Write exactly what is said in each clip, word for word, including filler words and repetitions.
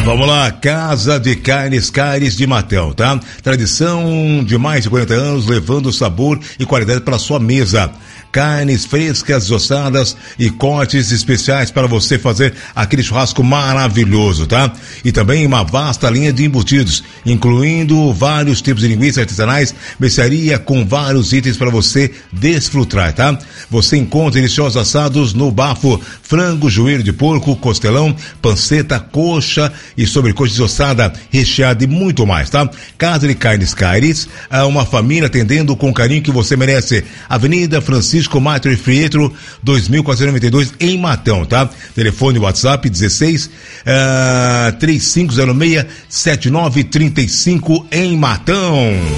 Vamos lá, Casa de Carnes Caires de Matão, tá? Tradição de mais de quarenta anos, levando sabor e qualidade para sua mesa. Carnes frescas, ossadas e cortes especiais para você fazer aquele churrasco maravilhoso, tá? E também uma vasta linha de embutidos, incluindo vários tipos de linguiças artesanais, mercearia com vários itens para você desfrutar, tá? Você encontra deliciosos assados no bafo, frango, joelho de porco, costelão, panceta, coxa e sobrecoxa desossada, recheada e muito mais, tá? Casa de Carnes Caires, uma família atendendo com o carinho que você merece. Avenida Francisco Mátrio e Frietro, dois mil quatrocentos e noventa e dois, em Matão, tá? Telefone WhatsApp dezesseis, uh, três cinco zero seis, sete nove três cinco, em Matão.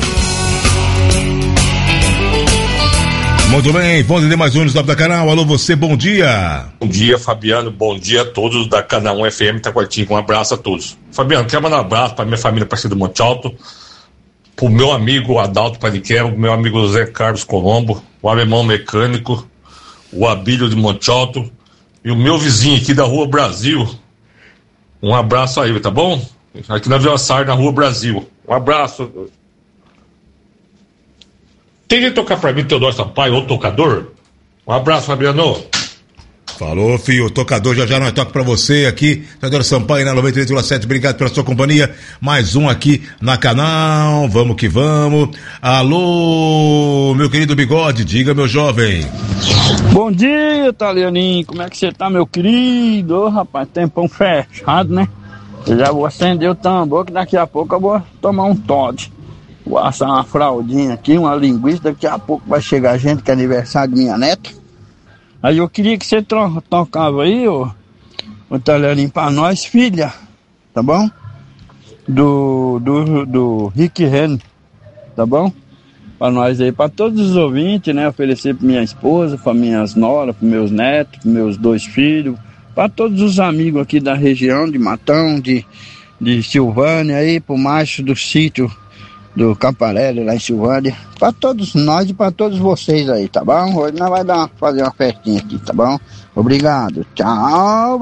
Muito bem, vamos atender mais um no Stop da Canal. Alô, você, bom dia. Bom dia, Fabiano, bom dia a todos da Canal um F M Taquaritinga, um abraço a todos. Fabiano, quero mandar um abraço para minha família Aparecida do Monte Alto, pro meu amigo Adalto Paniquero, meu amigo José Carlos Colombo, o alemão mecânico, o Abílio de Monte Alto e o meu vizinho aqui da Rua Brasil. Um abraço aí, tá bom? Aqui na Vila Sar, na Rua Brasil. Um abraço. Tem que tocar pra mim, Teodoro Sampaio, ou tocador? Um abraço, Fabiano. Falou, filho, o tocador já já nós toca pra você aqui, Teodoro Sampaio na noventa e três vírgula sete, obrigado pela sua companhia, mais um aqui na Canal, vamos que vamos. Alô, meu querido Bigode, diga, meu jovem. Bom dia, Italianinho, como é que você tá, meu querido? Ô, rapaz, tempão fechado, né? Eu já vou acender o tambor, que daqui a pouco eu vou tomar um Todd. Vou assar uma fraldinha aqui, uma linguiça, daqui a pouco vai chegar gente que é aniversário de minha neta. Aí eu queria que você tro- tocava aí, ô, o Italianinho, pra nós, filha, tá bom? Do, do, do Rick Renner, tá bom? Pra nós aí, pra todos os ouvintes, né? Oferecer pra minha esposa, pra minhas noras, pros meus netos, pros meus dois filhos, pra todos os amigos aqui da região de Matão, de, de Silvânia, aí, pro macho do sítio do Camparelli, lá em Silvânia, pra todos nós e pra todos vocês aí, tá bom? Hoje nós vamos dar uma, fazer uma festinha aqui, tá bom? Obrigado, tchau!